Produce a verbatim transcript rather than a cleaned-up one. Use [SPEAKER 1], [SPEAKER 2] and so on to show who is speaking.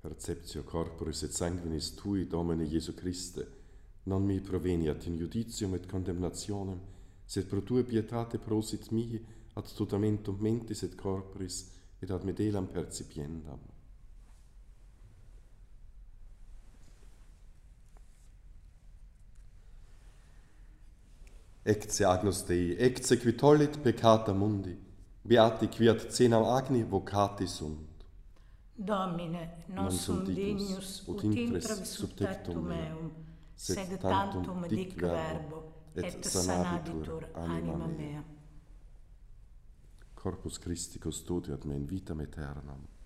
[SPEAKER 1] perceptio corporis et sanguinis tui, Domine Iesu Christe, non mi proveniat in judicium et condemnationem, sed pro tua pietate prosit mihi ad tutamentum mentis et corporis et ad medelam percipiendam. Ecce agnus Dei, ecce qui tollit peccata mundi, beati quiat cenam agni vocati sunt.
[SPEAKER 2] Domine, non,
[SPEAKER 1] Non
[SPEAKER 2] sum
[SPEAKER 1] sum
[SPEAKER 2] dignus
[SPEAKER 1] dignus,
[SPEAKER 2] ut
[SPEAKER 1] ut
[SPEAKER 2] intres
[SPEAKER 1] intres
[SPEAKER 2] sub tectum meum, sed tantum dic verbo, et sanabitur anima mea.
[SPEAKER 1] Corpus Christi custodiat me in vitam aeternam.